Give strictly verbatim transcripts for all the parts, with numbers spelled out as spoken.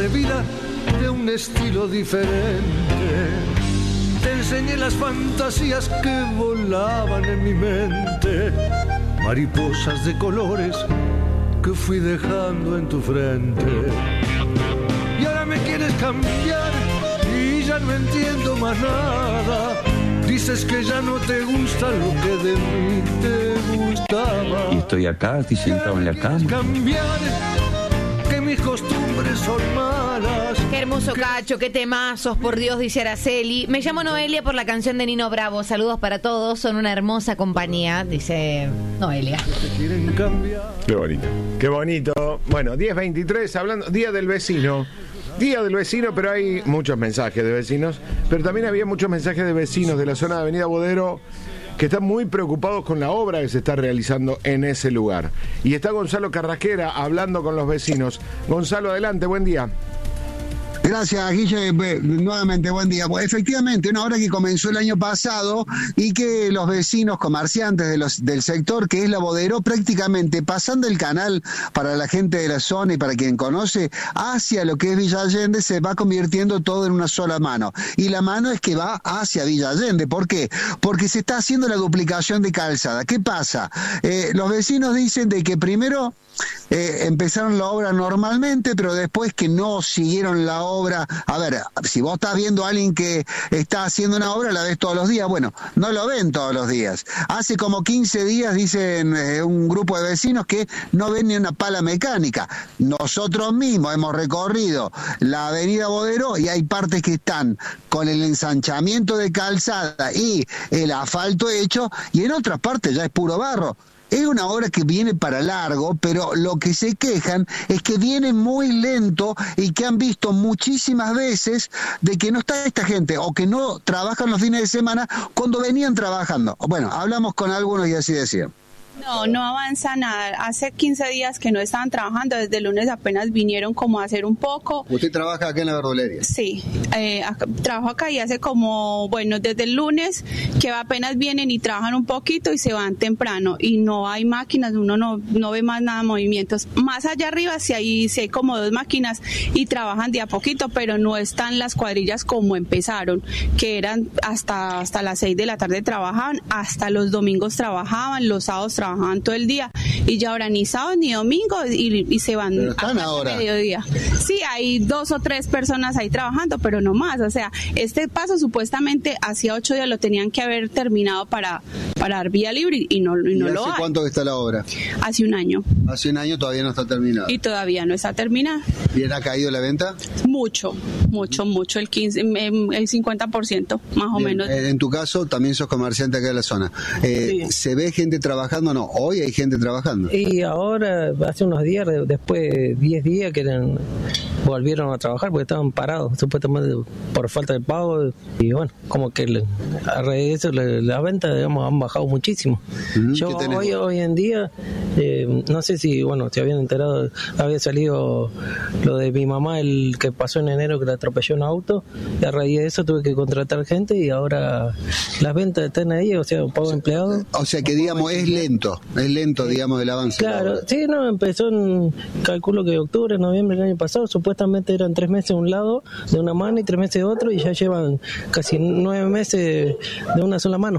de vida de un estilo diferente. Te enseñé las fantasías que volaban en mi mente, mariposas de colores que fui dejando en tu frente. Y ahora me quieres cambiar y ya no entiendo más nada. Dices que ya no te gusta lo que de mí te gustaba. Y estoy acá, estoy sentado en la cama. Cambiar, que mis costumbres son malas. Qué hermoso cacho, qué temazos, por Dios, dice Araceli. Me llamo Noelia por la canción de Nino Bravo. Saludos para todos, son una hermosa compañía, dice Noelia. Qué bonito, qué bonito. Bueno, diez veintitrés, hablando, Día del Vecino. Día del Vecino, pero hay muchos mensajes de vecinos. Pero también había muchos mensajes de vecinos de la zona de Avenida Bodero que están muy preocupados con la obra que se está realizando en ese lugar. Y está Gonzalo Carrasquera hablando con los vecinos. Gonzalo, adelante, buen día. Gracias, Guille. Nuevamente, buen día. Pues efectivamente, una obra que comenzó el año pasado y que los vecinos comerciantes de los, del sector, que es la Bodero, prácticamente pasando el canal para la gente de la zona y para quien conoce, hacia lo que es Villa Allende, se va convirtiendo todo en una sola mano. Y la mano es que va hacia Villa Allende. ¿Por qué? Porque se está haciendo la duplicación de calzada. ¿Qué pasa? Eh, los vecinos dicen de que primero Eh, empezaron la obra normalmente, pero después que no siguieron la obra. A ver, si vos estás viendo a alguien que está haciendo una obra, la ves todos los días. Bueno, no lo ven todos los días. Hace como quince días, dicen eh, un grupo de vecinos, que no ven ni una pala mecánica. Nosotros mismos hemos recorrido la avenida Bodero y hay partes que están con el ensanchamiento de calzada y el asfalto hecho, y en otras partes ya es puro barro. Es una obra que viene para largo, pero lo que se quejan es que viene muy lento y que han visto muchísimas veces de que no está esta gente o que no trabajan los fines de semana cuando venían trabajando. Bueno, hablamos con algunos y así decían. No, no avanza nada. Hace quince días que no estaban trabajando, desde el lunes apenas vinieron como a hacer un poco. ¿Usted trabaja acá en la verdulería? Sí, eh, acá, trabajo acá y hace como, bueno, desde el lunes que apenas vienen y trabajan un poquito y se van temprano y no hay máquinas, uno no, no ve más nada de movimientos. Más allá arriba sí hay, sí hay como dos máquinas y trabajan de a poquito, pero no están las cuadrillas como empezaron, que eran hasta, hasta las seis de la tarde trabajaban, hasta los domingos trabajaban, los sábados trabajaban. trabajaban todo el día y ya ahora ni sábado ni domingo y, y se van a mediodía. Sí, hay dos o tres personas ahí trabajando, pero no más. O sea, este paso supuestamente hacía ocho días lo tenían que haber terminado para, para dar vía libre y no, y no ¿Y lo hay. ¿Hace cuánto que está la obra? Hace un año. Hace un año todavía no está terminada. Y todavía no está terminada. ¿Bien ha caído la venta? Mucho, mucho, mucho, el quince, el cincuenta por ciento más o Bien. menos. En tu caso también sos comerciante acá de la zona. Eh, sí. ¿Se ve gente trabajando? No, hoy hay gente trabajando. Y ahora, hace unos días, después de diez días que eran, volvieron a trabajar porque estaban parados, supuestamente por falta de pago. Y bueno, como que le, a raíz de eso las la ventas, digamos, han bajado muchísimo. Uh-huh. Yo hoy, hoy en día, eh, no sé si, bueno, se habían enterado, había salido lo de mi mamá, el que pasó en enero que le atropelló un auto, y a raíz de eso tuve que contratar gente y ahora las ventas están ahí, o sea, un pago de empleado. O sea que, digamos, es lento, es lento, digamos, el avance. Claro, sí, no, empezó en, calculo que octubre, noviembre del año pasado, supuestamente eran tres meses de un lado, de una mano, y tres meses de otro, y ya llevan casi nueve meses de una sola mano.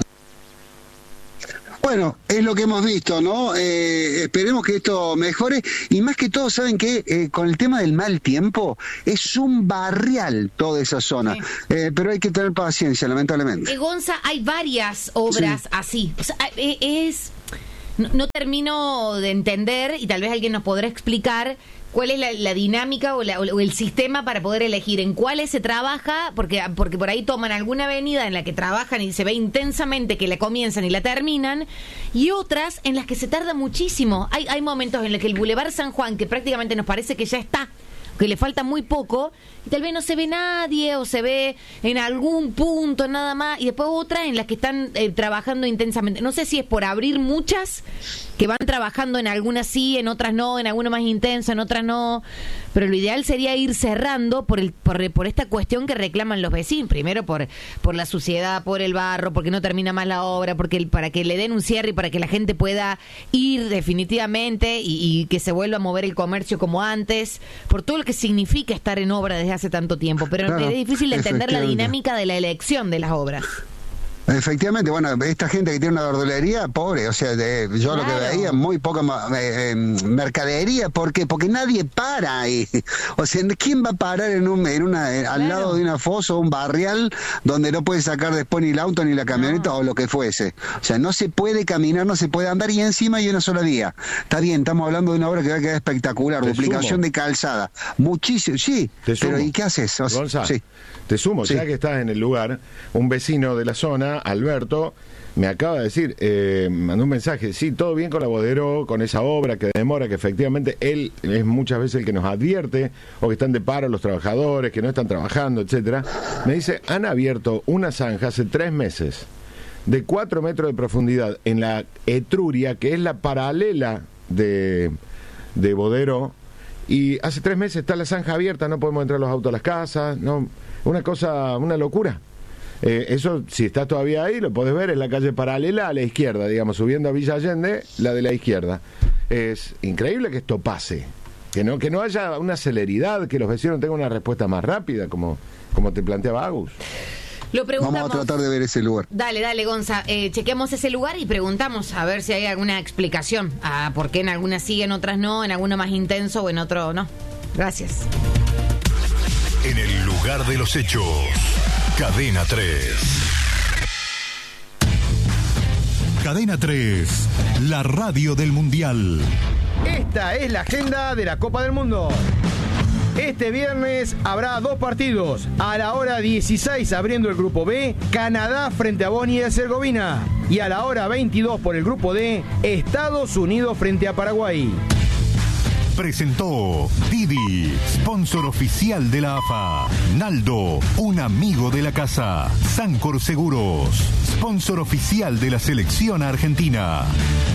Bueno, es lo que hemos visto, ¿no? Eh, esperemos que esto mejore y más que todo, ¿saben qué? Eh, con el tema del mal tiempo, es un barrial toda esa zona, sí. eh, pero hay que tener paciencia, lamentablemente. Eh, Gonza, hay varias obras sí. así, o sea, es... No, no termino de entender, y tal vez alguien nos podrá explicar cuál es la, la dinámica o, la, o el sistema para poder elegir en cuáles se trabaja, porque, porque por ahí toman alguna avenida en la que trabajan y se ve intensamente que la comienzan y la terminan, y otras en las que se tarda muchísimo. Hay, hay momentos en los que el Boulevard San Juan, que prácticamente nos parece que ya está, que le falta muy poco, y tal vez no se ve nadie o se ve en algún punto nada más, y después otras en las que están eh, trabajando intensamente. No sé si es por abrir muchas que van trabajando, en algunas sí, en otras no, en alguna más intensa, en otras no, pero lo ideal sería ir cerrando por el por, por esta cuestión que reclaman los vecinos, primero por por la suciedad, por el barro, porque no termina más la obra, porque el, para que le den un cierre y para que la gente pueda ir definitivamente y, y que se vuelva a mover el comercio como antes, por todo lo que significa estar en obra desde hace tanto tiempo, pero Claro, es difícil de entender la efectivamente. dinámica de la elección de las obras. Efectivamente, bueno, esta gente que tiene una verdulería, pobre, o sea, de, yo lo que Claro. veía, muy poca ma- eh, eh, mercadería, ¿por qué? Porque nadie para ahí. O sea, ¿quién va a parar en un, en una, eh, al Claro. lado de una fosa o un barrial donde no puede sacar después ni el auto ni la camioneta No. o lo que fuese? O sea, no se puede caminar, no se puede andar y encima hay una sola vía. Está bien, estamos hablando de una obra que va a quedar espectacular, Te duplicación sumo. de calzada, muchísimo, sí, Te pero sumo. ¿y qué haces? O sea, Gonza, sí. te sumo, Sí. ya que estás en el lugar, un vecino de la zona, Alberto, me acaba de decir, eh, mandó un mensaje, sí, todo bien con la Bodero, con esa obra que demora, que efectivamente él es muchas veces el que nos advierte, o que están de paro los trabajadores, que no están trabajando, etcétera. Me dice, han abierto una zanja hace tres meses, de cuatro metros de profundidad, en la Etruria, que es la paralela de, de Bodero, y hace tres meses está la zanja abierta, no podemos entrar los autos a las casas, no, una cosa, una locura. Eh, eso, si estás todavía ahí, lo podés ver, es la calle paralela a la izquierda, digamos, subiendo a Villa Allende, la de la izquierda. Es increíble que esto pase, que no, que no haya una celeridad, que los vecinos tengan una respuesta más rápida, como, como te planteaba Agus. Lo preguntamos. Vamos a tratar de ver ese lugar. Dale, dale, Gonza. Eh, chequeamos ese lugar y preguntamos a ver si hay alguna explicación a por qué en algunas sí, en otras no, en alguno más intenso o en otro no. Gracias. En el lugar de los hechos, Cadena tres. Cadena tres, la radio del Mundial. Esta es la agenda de la Copa del Mundo. Este viernes habrá dos partidos. A la hora dieciséis abriendo el grupo B, Canadá frente a Bosnia y Herzegovina. Y a la hora veintidós por el grupo D, Estados Unidos frente a Paraguay. Presentó Didi, sponsor oficial de la A F A. Naldo, un amigo de la casa. Sancor Seguros, sponsor oficial de la selección argentina.